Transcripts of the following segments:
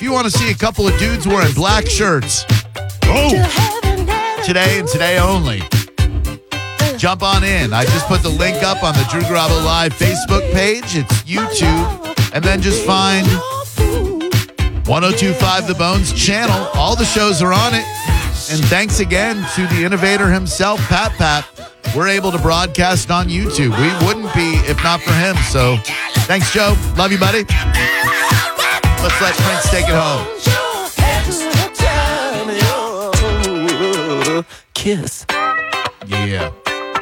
If you want to see a couple of dudes wearing black shirts, today and today only, jump on in. I just put the link up on the Drew Garabo Live Facebook page. It's YouTube. And then just find 1025 The Bones channel. All the shows are on it. And thanks again to the innovator himself, Pat. We're able to broadcast on YouTube. We wouldn't be if not for him. So thanks, Joe. Love you, buddy. Let's let Prince take it home. Kiss. Yeah.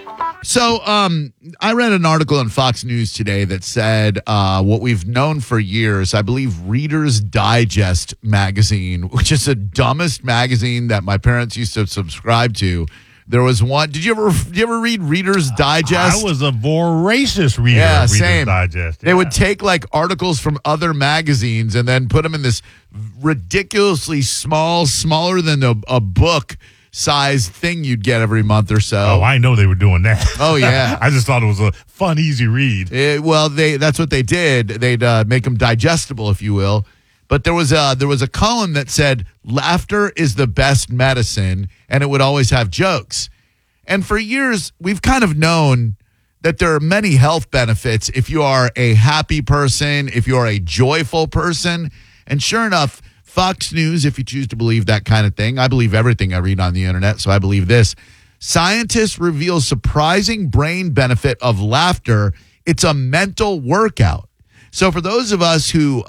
So I read an article on Fox News today that said what we've known for years, I believe Reader's Digest magazine, which is the dumbest magazine that my parents used to subscribe to. There was one. Did you ever read Reader's Digest? I was a voracious reader of Reader's Digest. They would take like articles from other magazines and then put them in this ridiculously smaller than a book size thing you'd get every month or so. Oh, I know they were doing that. Oh, yeah. I just thought it was a fun, easy read. That's what they did. They'd make them digestible, if you will. But there was a column that said, laughter is the best medicine, and it would always have jokes. And for years, we've kind of known that there are many health benefits if you are a happy person, if you are a joyful person. And sure enough, Fox News, if you choose to believe that kind of thing. I believe everything I read on the internet, so I believe this. Scientists reveal surprising brain benefit of laughter. It's a mental workout. So for those of us who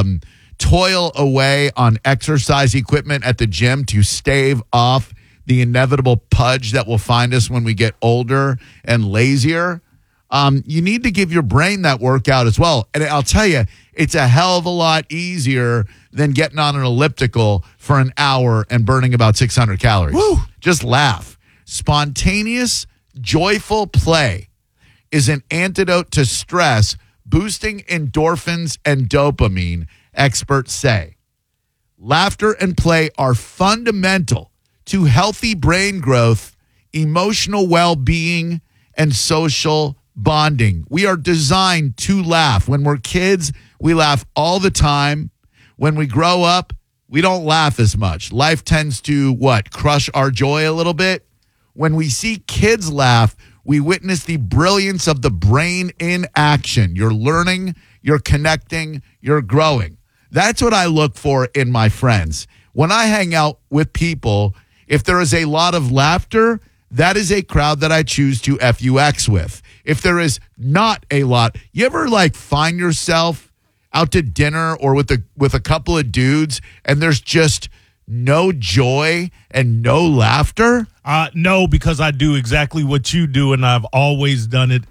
toil away on exercise equipment at the gym to stave off the inevitable pudge that will find us when we get older and lazier, you need to give your brain that workout as well. And I'll tell you, it's a hell of a lot easier than getting on an elliptical for an hour and burning about 600 calories. Woo. Just laugh. Spontaneous, joyful play is an antidote to stress, boosting endorphins and dopamine, experts say. Laughter and play are fundamental to healthy brain growth, emotional well-being, and social bonding. We are designed to laugh. When we're kids, we laugh all the time. When we grow up, we don't laugh as much. Life tends to, crush our joy a little bit? When we see kids laugh, we witness the brilliance of the brain in action. You're learning, you're connecting, you're growing. That's what I look for in my friends. When I hang out with people, if there is a lot of laughter, that is a crowd that I choose to FUX with. If there is not a lot, you ever find yourself out to dinner or with a couple of dudes and there's just no joy and no laughter? No, because I do exactly what you do, and I've always done it.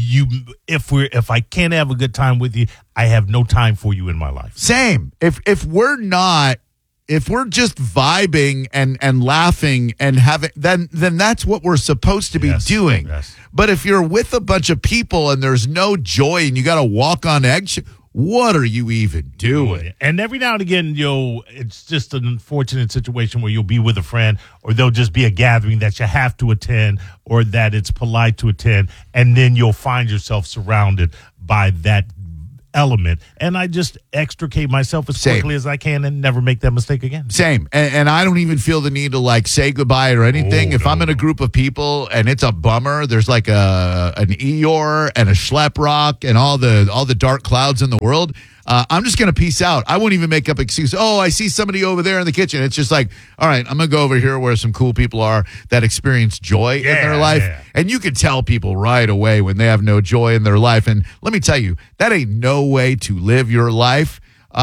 If I can't have a good time with you, I have no time for you in my life. Same. If we're just vibing and laughing and having, then that's what we're supposed to be doing. Yes. But if you're with a bunch of people and there's no joy and you got to walk on eggshells, what are you even doing? And every now and again, it's just an unfortunate situation where you'll be with a friend, or there'll just be a gathering that you have to attend, or that it's polite to attend, and then you'll find yourself surrounded by that element. And I just extricate myself as quickly as I can and never make that mistake again. Same. And I don't even feel the need to say goodbye or anything. If I'm in a group of people and it's a bummer, there's an Eeyore and a Schlep Rock and all the dark clouds in the world, I'm just going to peace out. I won't even make up excuses. Oh, I see somebody over there in the kitchen. It's just all right, I'm going to go over here where some cool people are that experience joy in their life. Yeah. And you can tell people right away when they have no joy in their life. And let me tell you, that ain't no way to live your life.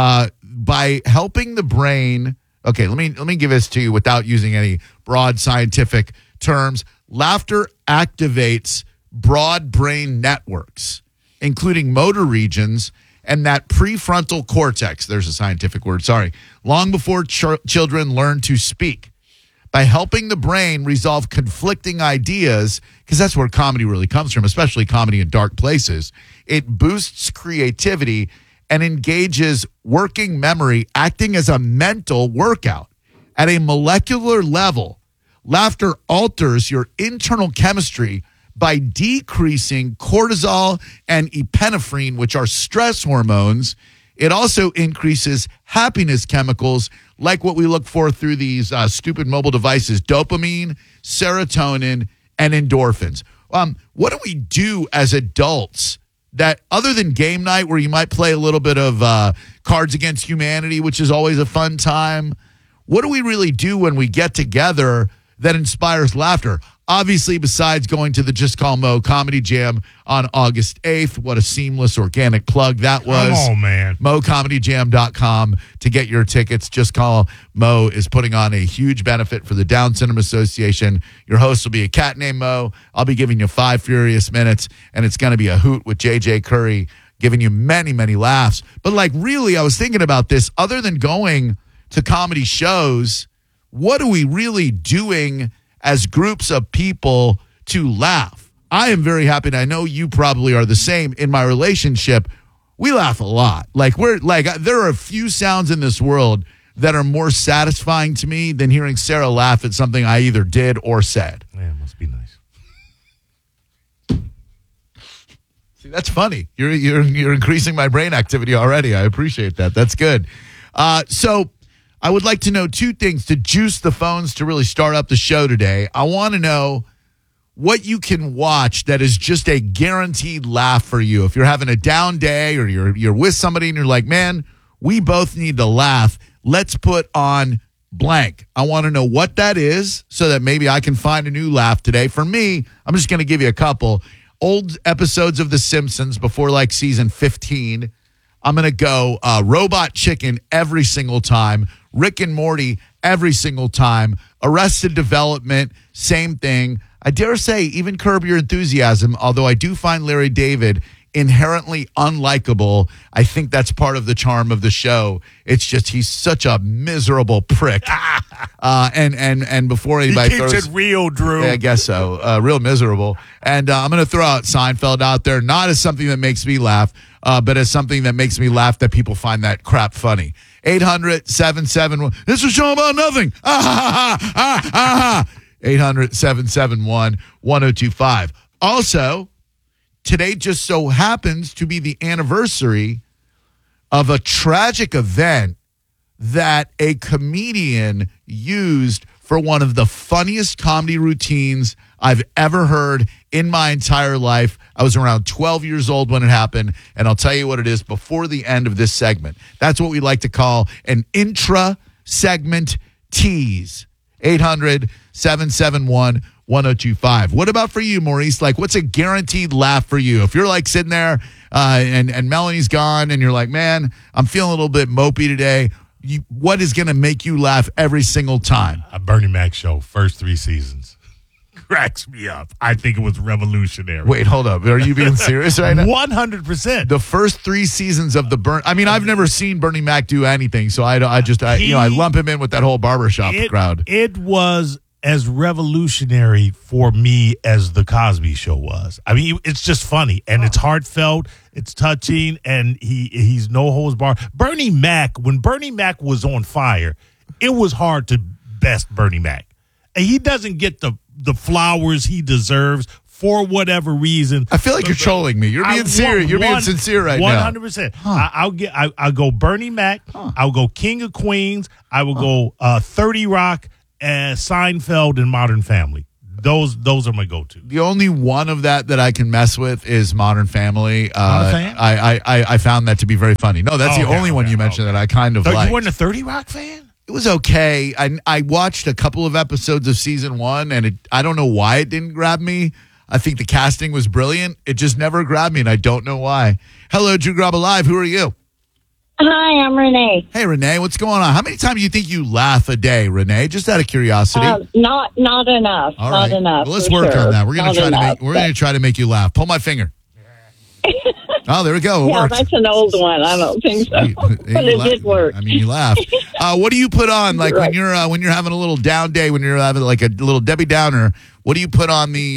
By helping the brain. Okay, let me give this to you without using any broad scientific terms. Laughter activates broad brain networks, including motor regions and that prefrontal cortex. There's a scientific word, sorry. Long before children learn to speak. By helping the brain resolve conflicting ideas, because that's where comedy really comes from, especially comedy in dark places, it boosts creativity and engages working memory, acting as a mental workout. At a molecular level, laughter alters your internal chemistry by decreasing cortisol and epinephrine, which are stress hormones It also increases happiness chemicals like what we look for through these stupid mobile devices, dopamine, serotonin, and endorphins. What do we do as adults that, other than game night where you might play a little bit of Cards Against Humanity, which is always a fun time, what do we really do when we get together that inspires laughter? Obviously, besides going to the Just Call Mo Comedy Jam on August 8th, what a seamless, organic plug that was. Come on, man. MoComedyJam.com to get your tickets. Just Call Mo is putting on a huge benefit for the Down Syndrome Association. Your host will be a cat named Mo. I'll be giving you 5 furious minutes, and it's going to be a hoot with JJ Curry giving you many, many laughs. But, like, really, I was thinking about this. Other than going to comedy shows, what are we really doing as groups of people to laugh? I am very happy, and I know you probably are the same. In my relationship, we laugh a lot. There are a few sounds in this world that are more satisfying to me than hearing Sarah laugh at something I either did or said. Yeah, it must be nice. See, that's funny. You're increasing my brain activity already. I appreciate that. That's good. So I would like to know 2 things to juice the phones to really start up the show today. I want to know what you can watch that is just a guaranteed laugh for you. If you're having a down day or you're with somebody and you're like, man, we both need to laugh, let's put on blank. I want to know what that is so that maybe I can find a new laugh today. For me, I'm just going to give you a couple. Old episodes of The Simpsons before like season 15. I'm going to go Robot Chicken every single time. Rick and Morty every single time. Arrested Development, same thing. I dare say even Curb Your Enthusiasm, although I do find Larry David inherently unlikable. I think that's part of the charm of the show. It's just he's such a miserable prick. And before anybody He keeps it real, Drew. Yeah, I guess so. Real miserable. And I'm going to throw out Seinfeld out there, not as something that makes me laugh, but as something that makes me laugh that people find that crap funny. 800-771. This is a show about nothing. 800-771-1025. Also, today just so happens to be the anniversary of a tragic event that a comedian used for one of the funniest comedy routines I've ever heard in my entire life. I was around 12 years old when it happened, and I'll tell you what it is before the end of this segment. That's what we like to call an intra-segment tease. 800-771-1025. What about for you, Maurice? Like, what's a guaranteed laugh for you? If you're like sitting there and Melanie's gone and you're like, man, I'm feeling a little bit mopey today, what is going to make you laugh every single time? A Bernie Mac show, first 3 seasons. Cracks me up. I think it was revolutionary. Wait, hold up. Are you being serious right now? 100%. The first 3 seasons of I've never seen Bernie Mac do anything, so I lump him in with that whole barbershop crowd. It was as revolutionary for me as the Cosby Show was. I mean, it's just funny and it's heartfelt, it's touching, and he's no holds barred. Bernie Mac, when Bernie Mac was on fire, it was hard to best Bernie Mac. And he doesn't get the flowers he deserves for whatever reason. I feel like you're trolling me. You're being serious. You're being sincere right now. 100%. I'll go Bernie Mac. I'll go King of Queens. I will go 30 Rock, Seinfeld, and Modern Family. Those are my go-to. The only one of that I can mess with is Modern Family. Not a fan? I found that to be very funny. No, that's the only one you mentioned that I kind of liked. You weren't a 30 Rock fan? It was okay. I watched a couple of episodes of season 1, and I don't know why it didn't grab me. I think the casting was brilliant. It just never grabbed me, and I don't know why. Hello, Drew Grab Alive. Who are you? Hi, I'm Renee. Hey, Renee. What's going on? How many times do you think you laugh a day, Renee? Just out of curiosity. Not enough. All right. Not enough. Well, let's work on that. We're going to try to make you laugh. Pull my finger. Oh, there we go. It worked. That's an old one. I don't think so. But it did work. I mean, you laugh. What do you put on, like when you're having a little down day, when you're having like a little Debbie Downer? What do you put on the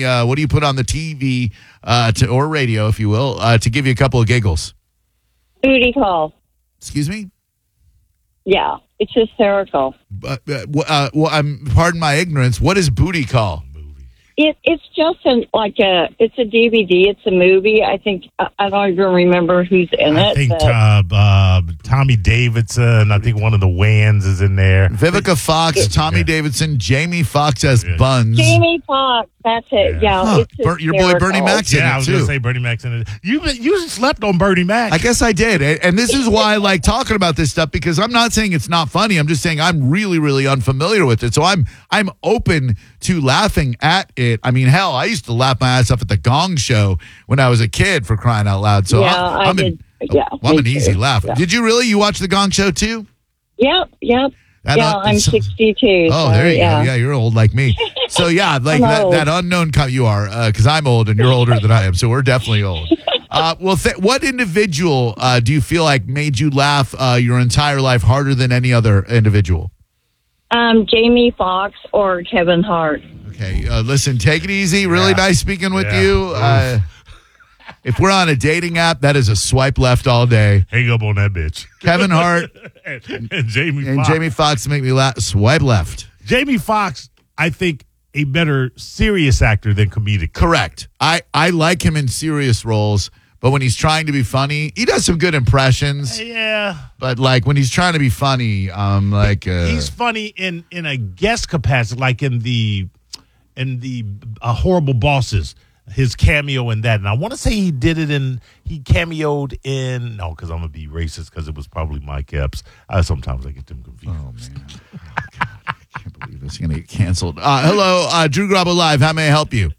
TV or radio, if you will, to give you a couple of giggles? Booty call. Excuse me? Yeah, it's hysterical. Pardon my ignorance. What is booty call? It's just it's a DVD. It's a movie. I think I don't even remember who's in it. I think but Tommy Davidson. I think one of the Wayans is in there. Vivica Fox, Tommy Davidson, Jamie Foxx as Buns. Jamie Foxx. That's it. Yeah. Huh. It's Your boy Bernie Mac's in Yeah, I it was too. going to say Bernie Mac's in it. You slept on Bernie Mac. I guess I did. And this is why I like talking about this stuff, because I'm not saying it's not funny. I'm just saying I'm really, really unfamiliar with it. So I'm open to laughing at it. I mean, hell, I used to laugh my ass off at the Gong Show when I was a kid, for crying out loud. So Yeah, I'm I did. Yeah, I'm me an easy too. laugh. Yeah. Did you really? You watch the Gong Show too? Yep. I'm 62. Oh, so, there you yeah. go. Yeah, you're old like me. So yeah, like I'm that unknown you are, because I'm old and you're older than I am. So we're definitely old. What individual do you feel like made you laugh your entire life harder than any other individual? Jamie Foxx or Kevin Hart. Okay, listen, take it easy. Really Yeah. nice speaking with Yeah. you. If we're on a dating app, that is a swipe left all day. Hang up on that bitch. Kevin Hart and Jamie and Foxx. Jamie Foxx make me laugh. Swipe left. Jamie Foxx, I think, a better serious actor than comedic. Correct. I like him in serious roles, but when he's trying to be funny, he does some good impressions. Yeah. But like when he's trying to be funny, He's funny in a guest capacity, like in the Horrible Bosses, his cameo in that. And I want to say he cameoed in, no, because I'm going to be racist because it was probably Mike Epps. Sometimes I get them confused. Oh, man. Oh, God. I can't believe this is going to get canceled. Hello, Drew Grabo Live. How may I help you?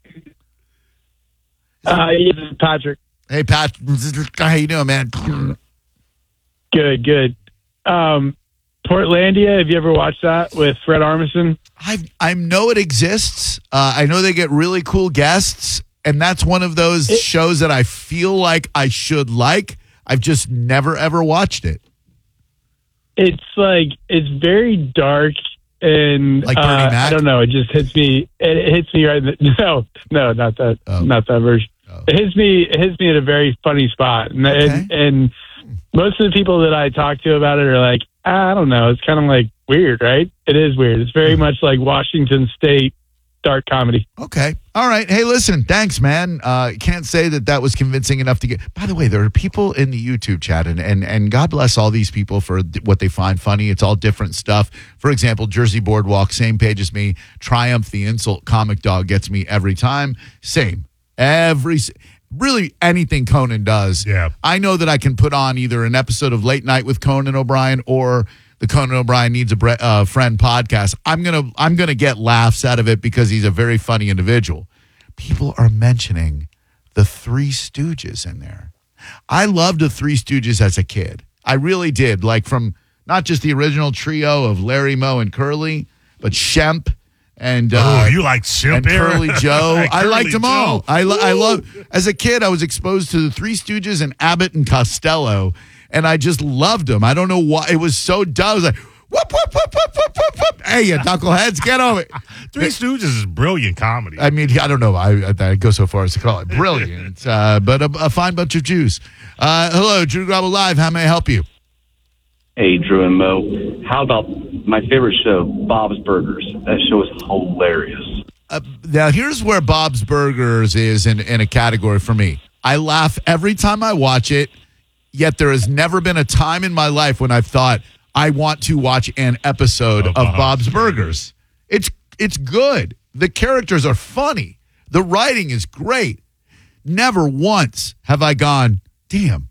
This is Patrick. Hey, Pat. How you doing, man? Good. Portlandia, have you ever watched that with Fred Armisen? I know it exists. I know they get really cool guests, and that's one of those shows that I feel like I should like. I've just never, ever watched it. It's very dark and Like Bernie Mac? I don't know. It just hits me. It hits me right. No, not that. Oh. Not that version. Oh. It hits me at a very funny spot, and most of the people that I talk to about it are like, I don't know. It's kind of like weird, right? It is weird. It's very much like Washington State dark comedy. Okay. All right. Hey, listen, thanks, man. Can't say that was convincing enough to get. By the way, there are people in the YouTube chat, and God bless all these people for what they find funny. It's all different stuff. For example, Jersey Boardwalk, same page as me. Triumph the Insult Comic Dog gets me every time. Same. Really anything Conan does. Yeah. I know that I can put on either an episode of Late Night with Conan O'Brien or the Conan O'Brien Needs a Friend podcast. I'm gonna get laughs out of it because he's a very funny individual. People are mentioning the Three Stooges in there. I loved the Three Stooges as a kid. I really did. Like from not just the original trio of Larry, Moe, and Curly, but Shemp and you like Shemp and era? Curly Joe. I Curly liked them Joe. all. I love. As a kid, I was exposed to the Three Stooges and Abbott and Costello, and I just loved them. I don't know why. It was so dumb. I was like, whoop, whoop, whoop, whoop, whoop, whoop, whoop. Hey, you knuckleheads, get over it. Three Stooges is brilliant comedy. I mean, I don't know. I go so far as to call it brilliant, but a fine bunch of Jews. Hello, Drew Grabo Live. How may I help you? Hey, Drew and Mo. How about my favorite show, Bob's Burgers? That show is hilarious. Now, here's where Bob's Burgers is in a category for me. I laugh every time I watch it, yet there has never been a time in my life when I've thought, I want to watch an episode of Bob's Burgers. It's good. The characters are funny. The writing is great. Never once have I gone, damn,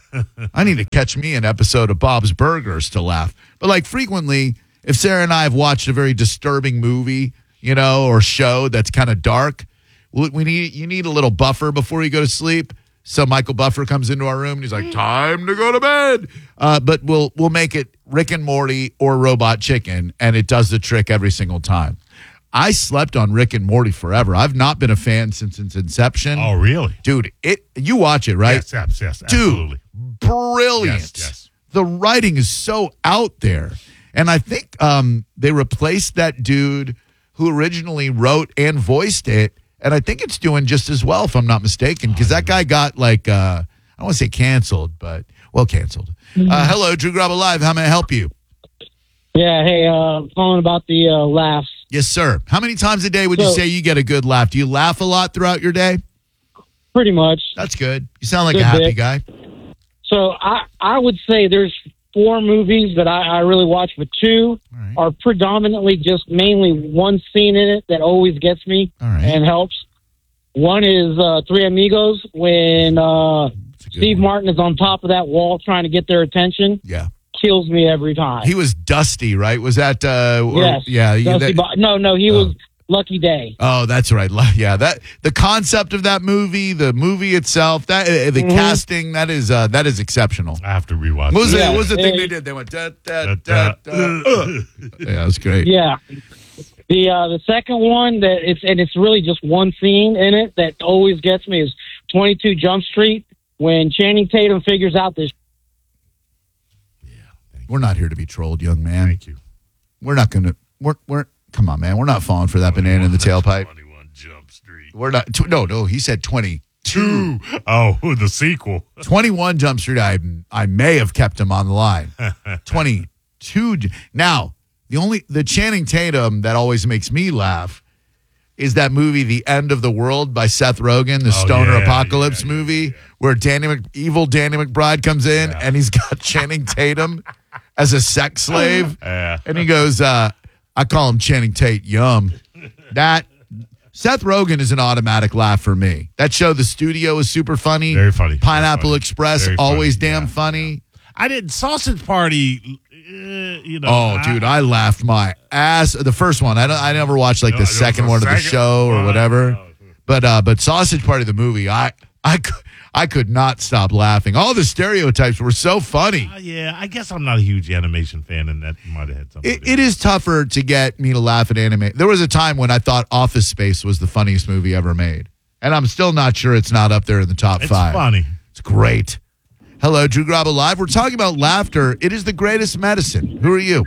I need to catch me an episode of Bob's Burgers to laugh. But like frequently, if Sarah and I have watched a very disturbing movie, or show that's kind of dark, you need a little buffer before you go to sleep. So Michael Buffer comes into our room and he's like, time to go to bed. But we'll make it Rick and Morty or Robot Chicken, and it does the trick every single time. I slept on Rick and Morty forever. I've not been a fan since its inception. Oh, really? Dude, you watch it, right? Yes, absolutely. Dude, brilliant. Yes. The writing is so out there. And I think they replaced that dude who originally wrote and voiced it. And I think it's doing just as well, if I'm not mistaken, because that guy got I don't want to say canceled, but canceled. Hello, Drew Grabo Live. How may I help you? Yeah, hey, calling about the laughs. Yes, sir. How many times a day would you say you get a good laugh? Do you laugh a lot throughout your day? Pretty much. That's good. You sound like Good a happy bit. guy. So I would say there's 4 movies that I really watch, but 2 right. are predominantly just mainly one scene in it that always gets me All right. and helps. One is Three Amigos when That's a good Steve one. Martin is on top of that wall trying to get their attention. Yeah. Kills me every time. He was Dusty, right? Was that Yes. yeah, Dusty No, he was Lucky Day. oh, that's right. Yeah, that the concept of that movie, the movie itself, that the casting, that is exceptional. I have to rewatch. What was, it. what was the thing they did? They went da da da da. Yeah, that's great. Yeah. The second one it's really just one scene in it that always gets me is 22 Jump Street when Channing Tatum figures out this. We're not here to be trolled, young man. Thank you. We're not gonna. We're come on, man. We're not falling for that banana in the tailpipe. 21 Jump Street. We're not. No. He said 22. Oh, the sequel. 21 Jump Street. I may have kept him on the line. 22. Now the Channing Tatum that always makes me laugh is that movie, The End of the World by Seth Rogen, the stoner apocalypse movie, where evil Danny McBride comes in and he's got Channing Tatum as a sex slave. And he goes, I call him Channing Tate Yum. That Seth Rogen is an automatic laugh for me. That show, The Studio, is super funny. Very funny. Pineapple Very funny. Express, Very always funny. damn Yeah. funny. I did Sausage Party. Dude, I laughed my ass. The first one, I never watched like the second one of the show or whatever. But Sausage Party, the movie, I could not stop laughing. All the stereotypes were so funny. Yeah, I guess I'm not a huge animation fan, and that might have had something. to do It is tougher to get me to laugh at anime. There was a time when I thought Office Space was the funniest movie ever made, and I'm still not sure it's not up there in the top It's 5. funny. It's great. Hello, Drew Grabo Live. We're talking about laughter. It is the greatest medicine. Who are you?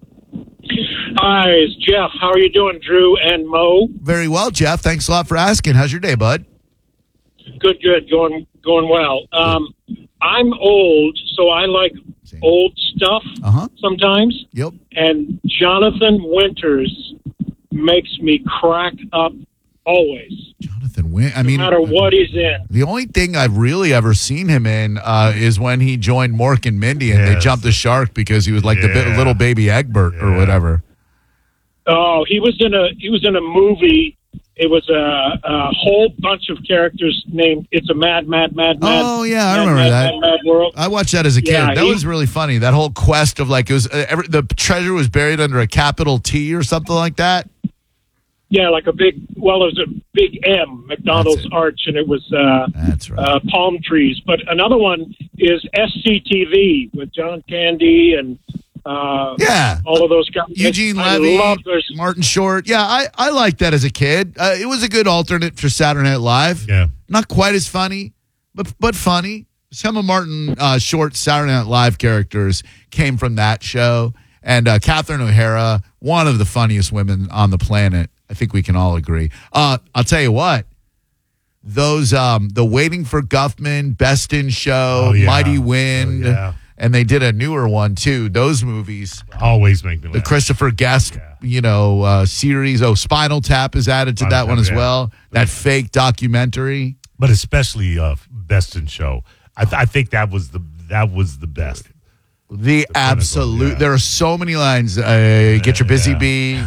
Hi, it's Jeff. How are you doing, Drew and Mo? Very well, Jeff. Thanks a lot for asking. How's your day, bud? Good. Going well. I'm old, so I like Same. old stuff sometimes. Yep. And Jonathan Winters makes me crack up always, Jonathan Wynn. I no mean, matter what he's in. the only thing I've really ever seen him in is when he joined Mork and Mindy and they Yes. jumped the shark because he was like the Yeah. little baby Egbert or whatever. Oh, he was in a movie. It was a whole bunch of characters named "It's a Mad." Oh, yeah, I Mad, remember Mad, that. Mad, Mad World. I watched that as a kid. Yeah, That was really funny. That whole quest of like it was the treasure was buried under a capital T or something like that. Yeah, like it was a big M, McDonald's That's it. Arch, and it was That's right. palm trees. But another one is SCTV with John Candy and Yeah. all of those guys. Eugene I Levy, love those. Martin Short. Yeah, I liked that as a kid. It was a good alternate for Saturday Night Live. Yeah. Not quite as funny, but funny. Some of Martin Short's Saturday Night Live characters came from that show. And Catherine O'Hara, one of the funniest women on the planet. I think we can all agree. I'll tell you what. Those the Waiting for Guffman, Best in Show, Oh, yeah. Mighty Wind, Oh, yeah. and they did a newer one too. Those movies. Always make me laugh. The Christopher Guest, series. Oh, Spinal Tap is added to Spinal that Tap, one as yeah. well. That fake documentary. But especially Best in Show. I think that was the best. The absolute. yeah. There are so many lines. Get your busy bee.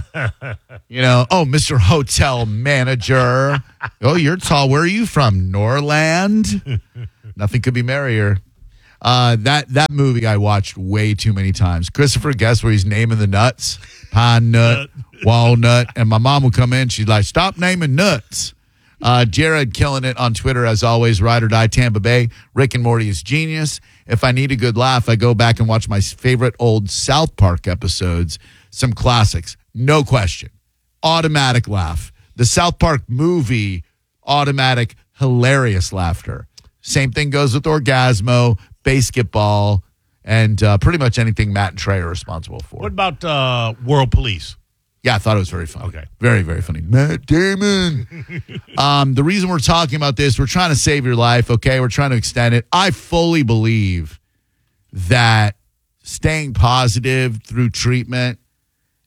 Mr. Hotel Manager. Oh, you're tall. Where are you from? Norland. Nothing could be merrier. That movie I watched way too many times. Christopher Guest, where he's naming the nuts, pine nut, walnut, and my mom would come in. She's like, "Stop naming nuts." Jared killing it on Twitter as always. Ride or Die Tampa Bay. Rick and Morty is genius. If I need a good laugh, I go back and watch my favorite old South Park episodes. Some classics, no question. Automatic laugh. The South Park movie, automatic hilarious laughter. Same thing goes with Orgasmo, Basketball, and pretty much anything Matt and Trey are responsible for. What about World Police? Yeah, I thought it was very funny. Okay. Very, very funny. Matt Damon. The reason we're talking about this, we're trying to save your life, okay? We're trying to extend it. I fully believe that staying positive through treatment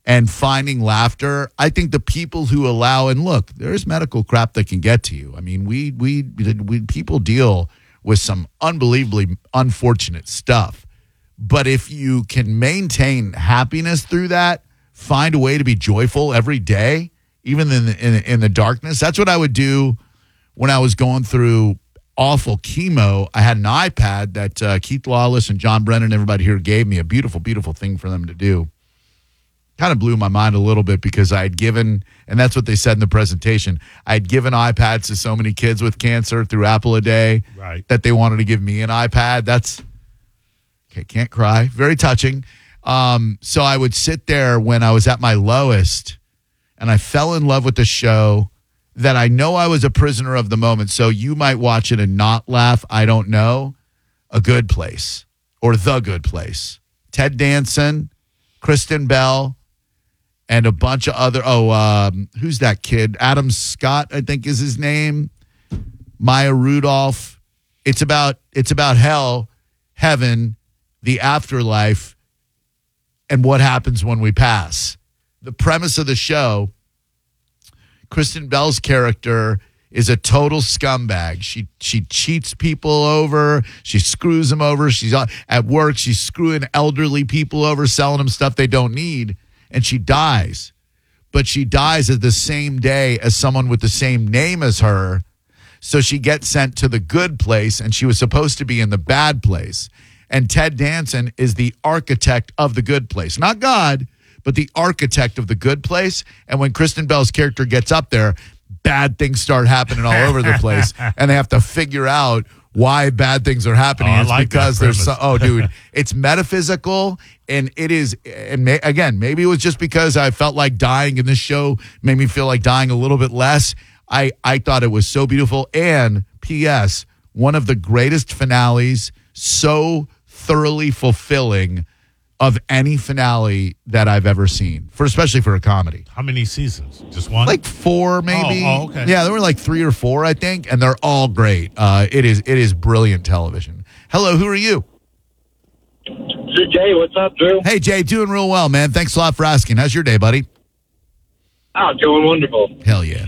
and finding laughter. I think the people who allow, and look, there's medical crap that can get to you. I mean, we people deal with some unbelievably unfortunate stuff. But if you can maintain happiness through that, find a way to be joyful every day, even in the darkness. That's what I would do when I was going through awful chemo. I had an iPad that Keith Lawless and John Brennan and everybody here gave me, a beautiful, beautiful thing for them to do. Kind of blew my mind a little bit because I had given, and that's what they said in the presentation, I had given iPads to so many kids with cancer through Apple a Day that they wanted to give me an iPad. That's, okay, can't cry. Very touching. So I would sit there when I was at my lowest, and I fell in love with the show that I know I was a prisoner of the moment. So you might watch it and not laugh. I don't know. A Good Place or The Good Place. Ted Danson, Kristen Bell, and a bunch of other, who's that kid? Adam Scott, I think is his name. Maya Rudolph. It's about hell, heaven, the afterlife, and what happens when we pass. The premise of the show, Kristen Bell's character is a total scumbag. She cheats people over. She screws them over. She's at work. She's screwing elderly people over, selling them stuff they don't need. And she dies. But she dies at the same day as someone with the same name as her. So she gets sent to the good place, and she was supposed to be in the bad place. And Ted Danson is the architect of the good place. Not God, but the architect of the good place. And when Kristen Bell's character gets up there, bad things start happening all over the place, and they have to figure out why bad things are happening. I it's like because that there's dude, it's metaphysical, and it is. And again, maybe it was just because I felt like dying, and this show made me feel like dying a little bit less. I thought it was so beautiful. And P.S., one of the greatest finales, so thoroughly fulfilling of any finale that I've ever seen, especially for a comedy. How many seasons? Just one? Like 4, maybe. Oh, okay. Yeah, there were like 3 or 4, I think, and they're all great. It is brilliant television. Hello, who are you? This is Jay. What's up, Drew? Hey, Jay, doing real well, man. Thanks a lot for asking. How's your day, buddy? Oh, doing wonderful. Hell yeah.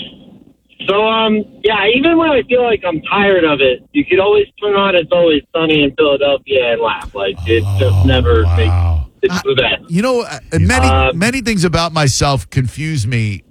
So, even when I feel like I'm tired of it, you could always turn on It's Always Sunny in Philadelphia and laugh. Like, it just never makes it's the best. You know, many things about myself confuse me.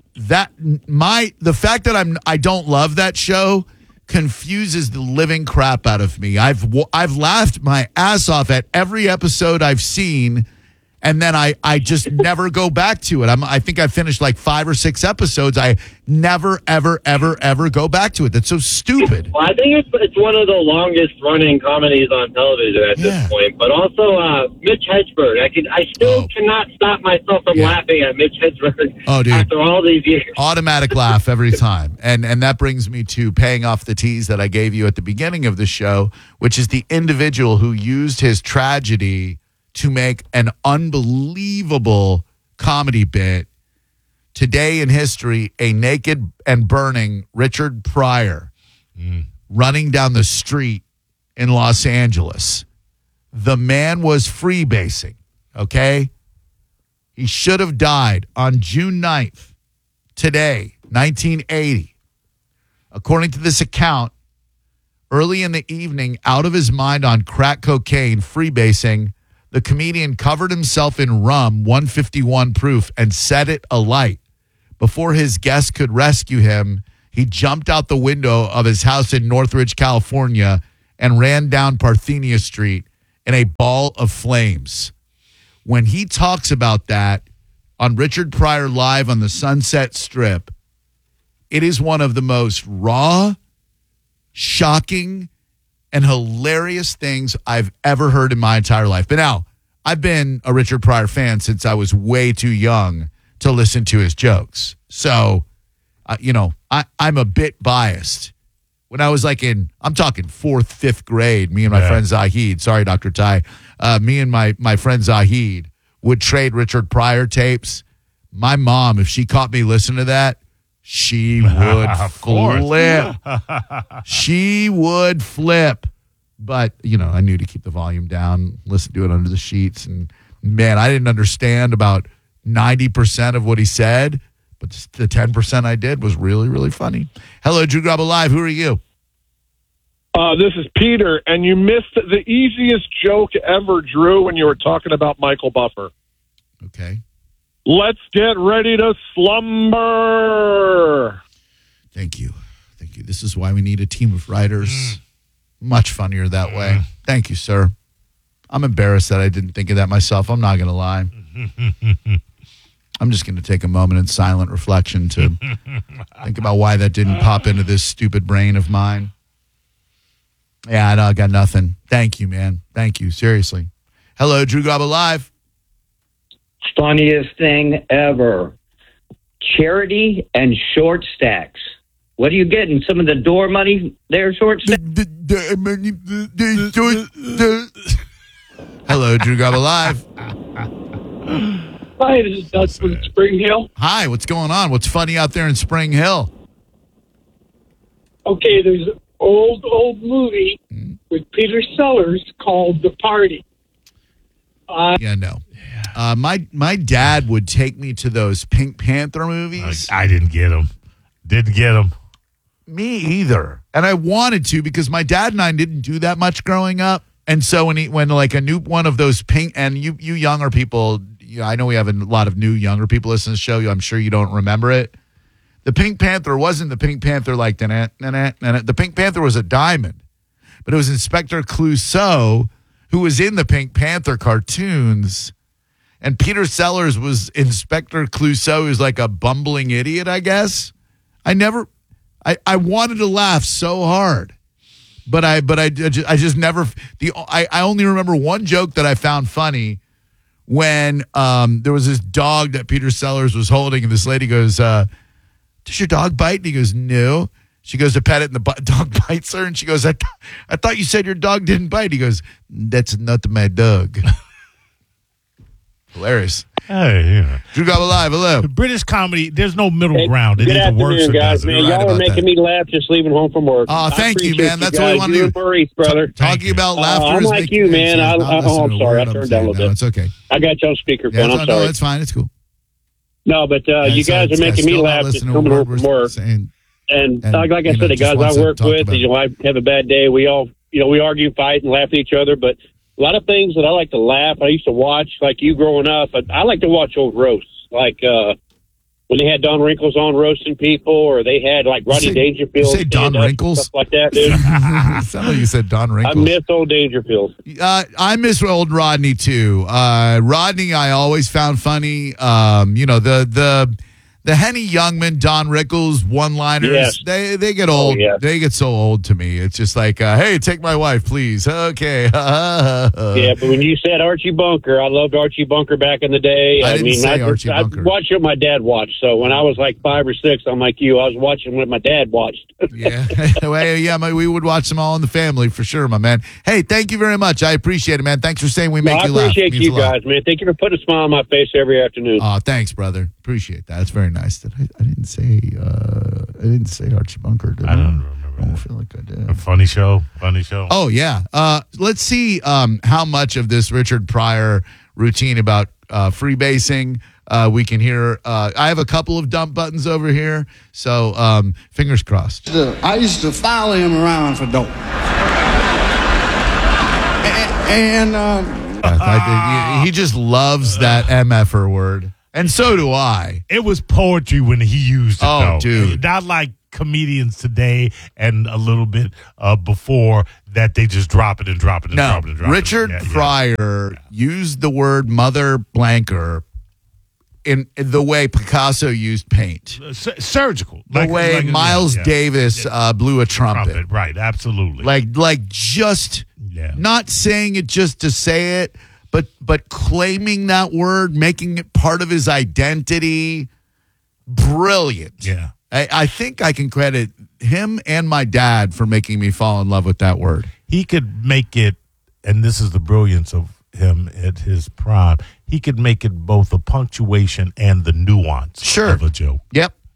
The fact that I don't love that show confuses the living crap out of me. I've laughed my ass off at every episode I've seen, and then I just never go back to it. I think I finished like 5 or 6 episodes. I never, ever, ever, ever go back to it. That's so stupid. Well, I think it's one of the longest running comedies on television at this point. But also Mitch Hedberg. I still cannot stop myself from laughing at Mitch Hedberg after all these years. Automatic laugh every time. And that brings me to paying off the tease that I gave you at the beginning of the show, which is the individual who used his tragedy to make an unbelievable comedy bit. Today in history, a naked and burning Richard Pryor running down the street in Los Angeles. The man was freebasing, okay? He should have died on June 9th, today, 1980. According to this account, early in the evening, out of his mind on crack cocaine, freebasing, the comedian covered himself in rum, 151 proof, and set it alight. Before his guests could rescue him, he jumped out the window of his house in Northridge, California, and ran down Parthenia Street in a ball of flames. When he talks about that on Richard Pryor Live on the Sunset Strip, it is one of the most raw, shocking, and hilarious things I've ever heard in my entire life. But now, I've been a Richard Pryor fan since I was way too young to listen to his jokes. So, I'm a bit biased. When I was I'm talking 4th, 5th grade, me and my friend Zahid, sorry, Dr. Ty, me and my friend Zahid would trade Richard Pryor tapes. My mom, if she caught me listening to that, she would flip. She would flip. But, I knew to keep the volume down, listen to it under the sheets. And, man, I didn't understand about 90% of what he said, but the 10% I did was really, really funny. Hello, Drew Garabo Live. Who are you? This is Peter, and you missed the easiest joke ever, Drew, when you were talking about Michael Buffer. Okay. Let's get ready to slumber. Thank you. Thank you. This is why we need a team of writers. Much funnier that way. Thank you, sir. I'm embarrassed that I didn't think of that myself. I'm not going to lie. I'm just going to take a moment in silent reflection to think about why that didn't pop into this stupid brain of mine. Yeah, I know. I got nothing. Thank you, man. Thank you. Seriously. Hello, Drew Garabo Live. Funniest thing ever. Charity and short stacks. What are you getting? Some of the door money there, short stacks? Hello, Drew Garabo Live. Hi, this is Doug from Spring Hill. Hi, what's going on? What's funny out there in Spring Hill? Okay, there's an old movie with Peter Sellers called The Party. Yeah, no. My dad would take me to those Pink Panther movies. I didn't get them. Didn't get them. Me either. And I wanted to because my dad and I didn't do that much growing up. And so when like a new one of those pink, and you younger people, I know we have a lot of new younger people listening to the show. I'm sure you don't remember it. The Pink Panther wasn't the Pink Panther like the Pink Panther was a diamond, but it was Inspector Clouseau who was in the Pink Panther cartoons, and Peter Sellers was Inspector Clouseau, who's like a bumbling idiot, I guess. I wanted to laugh so hard, but I just never. I only remember one joke that I found funny when there was this dog that Peter Sellers was holding, and this lady goes, "Does your dog bite?" And he goes, "No." She goes to pet it, and the dog bites her, and she goes, I thought you said your dog didn't bite." He goes, "That's not my dog." Hilarious. Hey, yeah. Drew Garabo Live, hello. British comedy, there's no middle ground. It Good either works afternoon, or guys. doesn't. Man, y'all are making me laugh just leaving home from work. Oh, thank you, man. That's what we want to do. Maurice, brother. Talking about laughter. I'm like you, man. I'm sorry. I turned down a little bit. It's okay. I got you on speakerphone. Yeah, I'm sorry. No, it's fine. It's cool. No, but you guys are making me laugh just coming home from work. And like I said, the guys I work with, I have a bad day. We all, we argue, fight, and laugh at each other. But a lot of things that I like to laugh. I used to watch, like you growing up. But I like to watch old roasts, like when they had Don Wrinkles on roasting people, or they had like Rodney Dangerfield. You say Don Wrinkles? Stuff like that, dude. Sound like you said Don Wrinkles. I miss old Dangerfield. I miss old Rodney too. Rodney, I always found funny. The Henny Youngman, Don Rickles one-liners, they get old. Oh, yeah. They get so old to me. It's just like, hey, take my wife, please. Okay. Yeah, but when you said Archie Bunker, I loved Archie Bunker back in the day. I watched what my dad watched. So when I was like 5 or 6, I'm like you. I was watching what my dad watched. Yeah. Well, we would watch them all in the family for sure, my man. Hey, thank you very much. I appreciate it, man. Thanks for saying we make you laugh. I appreciate you guys, man. Thank you for putting a smile on my face every afternoon. Oh, thanks, brother. Appreciate that. That's very nice. I didn't say Archie Bunker. I don't remember. I don't feel like I did. A funny show. Oh yeah. Let's see how much of this Richard Pryor routine about freebasing we can hear. I have a couple of dump buttons over here, so fingers crossed. I used to follow him around for dope, and he just loves that MFer word. And so do I. It was poetry when he used it, though. Dude. Not like comedians today and a little bit before that they just drop it and drop it and drop it and drop Richard it. Pryor used the word mother blanker in the way Picasso used paint. Surgical. The way Miles Davis blew a trumpet. Right, absolutely. Like just not saying it just to say it, but claiming that word, making it part of his identity. Brilliant. Yeah. I think I can credit him and my dad for making me fall in love with that word. He could make it, and this is the brilliance of him at his prime, he could make it both a punctuation and the nuance of a joke. Yep.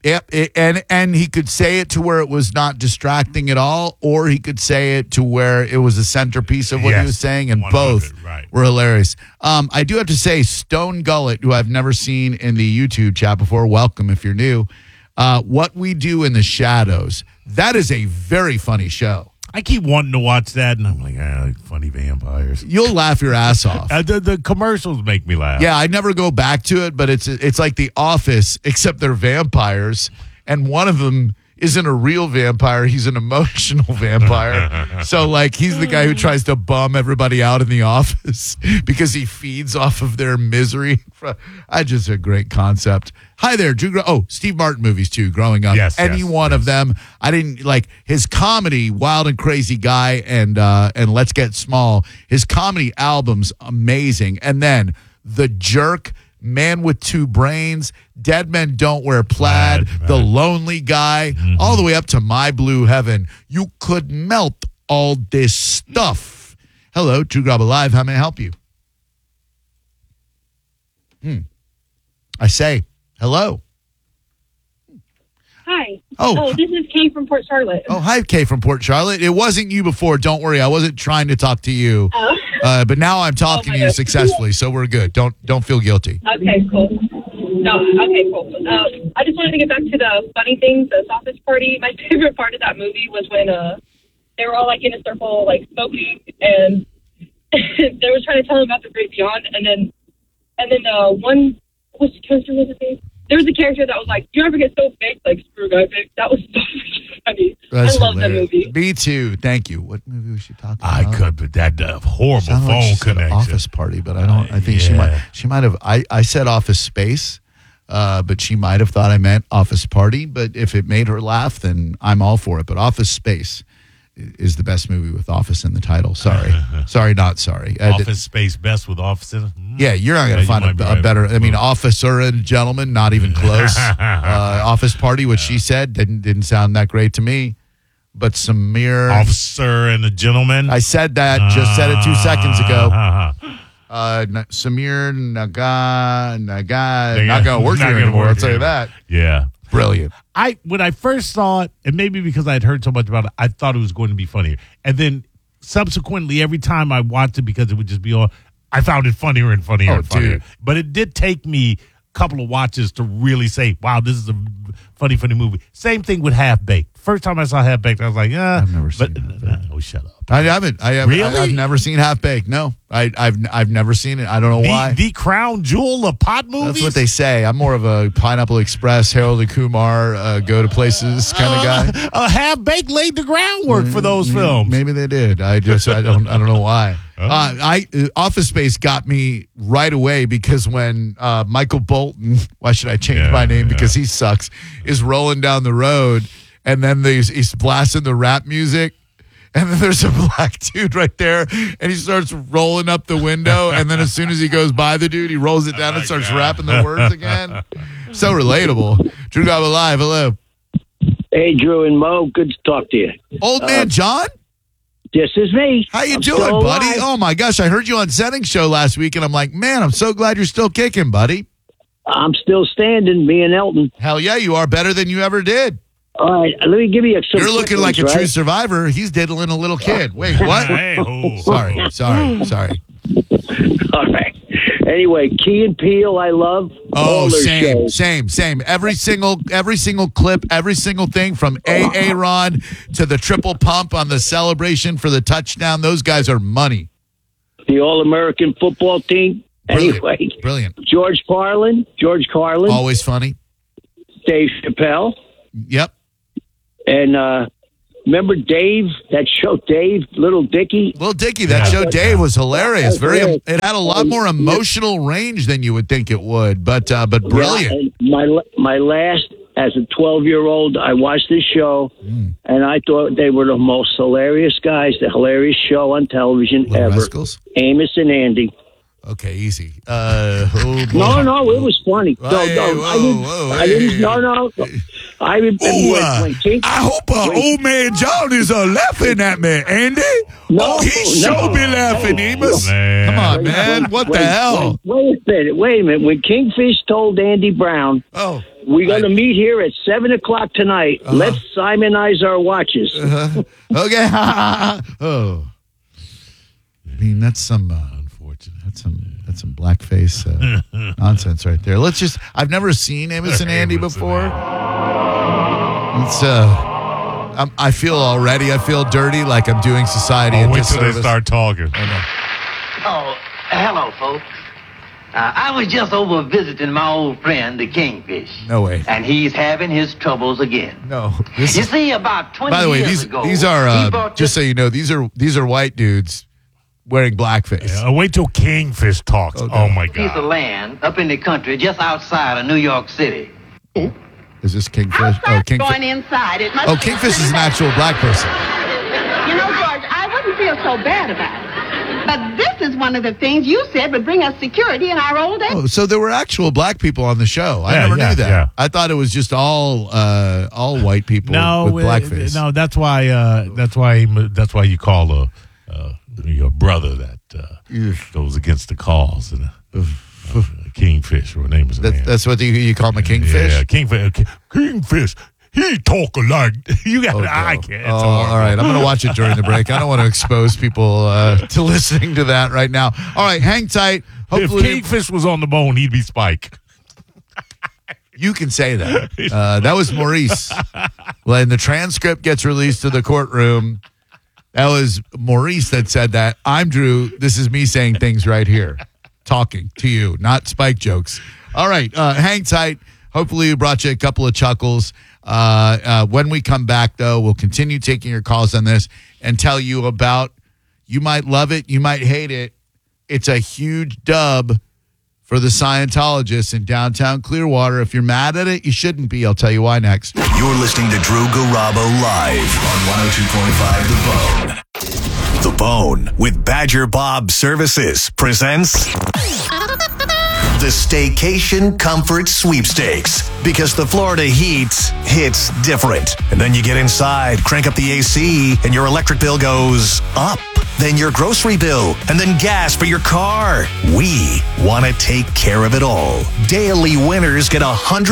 Yep, and he could say it to where it was not distracting at all, or he could say it to where it was a centerpiece of what he was saying, and both were hilarious. I do have to say, Stone Gullet, who I've never seen in the YouTube chat before, welcome if you're new. What We Do in the Shadows, that is a very funny show. I keep wanting to watch that, and I'm like, funny vampires. You'll laugh your ass off. The commercials make me laugh. Yeah, I never go back to it, but it's like The Office, except they're vampires, and one of them isn't a real vampire. He's an emotional vampire. So, like, he's the guy who tries to bum everybody out in the office because he feeds off of their misery. Just a great concept. Hi there, Drew. Steve Martin movies, too, growing up. Yes, Any one of them. I didn't like his comedy, Wild and Crazy Guy and Let's Get Small. His comedy albums, amazing. And then The Jerk, Man with Two Brains, Dead Men Don't Wear Plaid, The Lonely Guy, all the way up to My Blue Heaven. You could melt all this stuff. Hello, Drew Garabo Live. How may I help you? I say hello. Hi. Oh, this is Kay from Port Charlotte. Oh, hi, Kay from Port Charlotte. It wasn't you before. Don't worry. I wasn't trying to talk to you. Oh. But now I'm talking to you successfully, so we're good. Don't feel guilty. Okay, cool. No, okay, cool. I just wanted to get back to the funny things, the sausage party. My favorite part of that movie was when they were all like in a circle, like smoking, and they were trying to tell them about the great beyond, and then one, which character was it? There was a character that was like, "You ever get so fake, like screw guy fake?" That was so funny. That's I love that movie. Me too. Thank you. What movie was she talking about? I could, but that horrible phone like connection. Office Party, but I don't. I think she might have. I said Office Space, but she might have thought I meant Office Party. But if it made her laugh, then I'm all for it. But Office Space is the best movie with Office in the title. Sorry, not sorry. Office Space, best with Office in it. Yeah, you're not going to find a better. I mean, Officer and Gentleman, not even close. Office Party, what she said didn't sound that great to me. But Samir, Officer and a Gentleman. I said that. Just said it 2 seconds ago. Samir Naga not going to work here anymore. I'll tell you that. Yeah. Brilliant. When I first saw it, and maybe because I'd heard so much about it, I thought it was going to be funnier. And then subsequently, every time I watched it, because it would just be all, I found it funnier and funnier and funnier. Dude. But it did take me a couple of watches to really say, wow, this is a funny movie. Same thing with Half Baked. First time I saw Half Baked, I was like, I've never seen it. Oh, shut up. I haven't. Really? I've never seen Half Baked. No, I've never seen it. I don't know why. The crown jewel of pot movies. That's what they say. I'm more of a Pineapple Express, Harold and Kumar, go to places kind of guy. Half Baked laid the groundwork for those films. Maybe they did. I don't know why. Office Space got me right away because when Michael Bolton, why should I change my name because he sucks, is rolling down the road and then he's blasting the rap music. And then there's a black dude right there, and he starts rolling up the window. And then as soon as he goes by the dude, he rolls it down and starts rapping the words again. So relatable. Drew Garabo Live, hello. Hey, Drew and Mo, good to talk to you. Old man John? This is me. How you doing, buddy? Alive. Oh, my gosh, I heard you on Setting Show last week, and I'm like, man, I'm so glad you're still kicking, buddy. I'm still standing, me and Elton. Hell yeah, you are better than you ever did. All right, let me give you some. You're looking like a true survivor. He's diddling a little kid. Wait, what? Sorry. All right. Anyway, Key and Peele, I love. Oh, same. Every single clip, every single thing from Aaron to the triple pump on the celebration for the touchdown. Those guys are money. The All-American football team. Anyway, brilliant. George Carlin. Always funny. Dave Chappelle. Yep. And remember Dave, that show Dave, Little Dicky? That show Dave was hilarious. It had a lot more emotional range than you would think it would, but brilliant. Yeah, my last, as a 12-year-old, I watched this show, and I thought they were the most hilarious guys, the hilarious show on television ever. Rascals? Amos and Andy. Okay, easy. No, it was funny. I remember when King. I hope old man John is laughing at me, Andy. He should be laughing, Amos. Come on, man. What the hell? Wait a minute. When Kingfish told Andy Brown We're going to meet here at 7 o'clock tonight. Let's Simonize our watches. Okay. Oh. I mean, that's some unfortunate. That's some blackface nonsense right there. I've never seen Amos and Andy before. It's I feel dirty, like I'm doing society a disservice. Wait till they start talking. Oh, hello, folks. I was just over visiting my old friend, the Kingfish. No way. And he's having his troubles again. No. You see, about 20 by the way, years ago... these are, just so you know, these are white dudes wearing blackface. Yeah, wait till Kingfish talks. Oh, my God. Piece of land up in the country just outside of New York City. Is this Kingfish? Kingfish. Going inside. It must Kingfish is an actual black person. You know, George, I wouldn't feel so bad about it. But this is one of the things you said would bring us security in our old age. Oh, so there were actual black people on the show. I never knew that. Yeah. I thought it was just all white people with blackface. No, that's why you call your brother that goes against the cause and Kingfish, or her name is. That's what you call him, a kingfish? Yeah, Kingfish. He talk like you got. I can't. All right, I'm going to watch it during the break. I don't want to expose people to listening to that right now. All right, hang tight. Hopefully, if Kingfish was on the bone, he'd be Spike. You can say that. That was Maurice. When the transcript gets released to the courtroom, that was Maurice that said that. I'm Drew. This is me saying things right here, talking to you, not Spike jokes. All right, hang tight. Hopefully, we brought you a couple of chuckles. When we come back, though, we'll continue taking your calls on this and tell you about, you might love it, you might hate it. It's a huge dub for the Scientologists in downtown Clearwater. If you're mad at it, you shouldn't be. I'll tell you why next. You're listening to Drew Garabo live on 102.5 The Bone. The Bone with Badger Bob Services presents the Staycation Comfort Sweepstakes. Because the Florida heat hits different. And then you get inside, crank up the AC, and your electric bill goes up. Then your grocery bill, and then gas for your car. We want to take care of it all. Daily winners get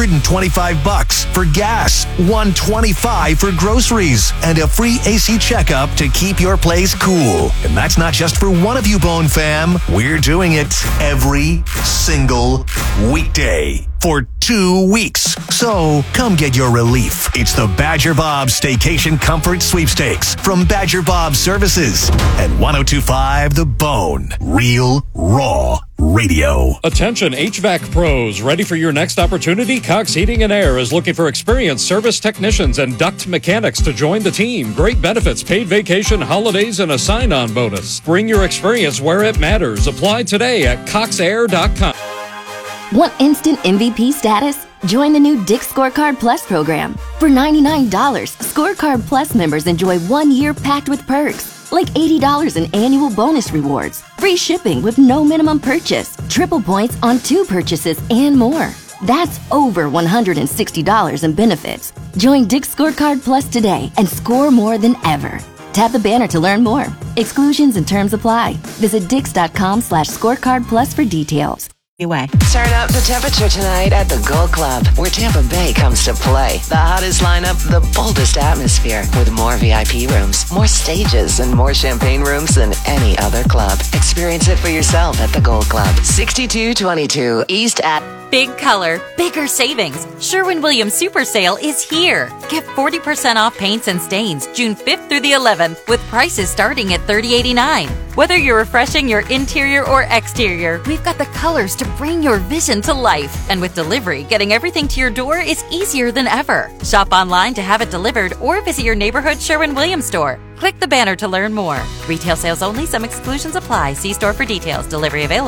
$125 for gas, $125 for groceries, and a free AC checkup to keep your place cool. And that's not just for one of you, Bone fam. We're doing it every single weekday for 2 weeks. So come get your relief. It's the Badger Bob Staycation Comfort Sweepstakes from Badger Bob Services and 102.5 The Bone. Real, raw radio. Attention HVAC pros. Ready for your next opportunity? Cox Heating and Air is looking for experienced service technicians and duct mechanics to join the team. Great benefits, paid vacation, holidays, and a sign-on bonus. Bring your experience where it matters. Apply today at coxair.com. Want instant MVP status? Join the new Dick's Scorecard Plus program. For $99, Scorecard Plus members enjoy 1 year packed with perks, like $80 in annual bonus rewards, free shipping with no minimum purchase, triple points on 2 purchases, and more. That's over $160 in benefits. Join Dick's Scorecard Plus today and score more than ever. Tap the banner to learn more. Exclusions and terms apply. Visit dix.com/scorecard plus for details. Turn up the temperature tonight at the Gold Club, where Tampa Bay comes to play. The hottest lineup, the boldest atmosphere, with more VIP rooms, more stages, and more champagne rooms than any other club. Experience it for yourself at the Gold Club, 6222 East at... Big color, bigger savings. Sherwin-Williams Super Sale is here. Get 40% off paints and stains June 5th through the 11th with prices starting at $30.89. Whether you're refreshing your interior or exterior, we've got the colors to bring your vision to life. And with delivery, getting everything to your door is easier than ever. Shop online to have it delivered or visit your neighborhood Sherwin-Williams store. Click the banner to learn more. Retail sales only. Some exclusions apply. See store for details. Delivery available.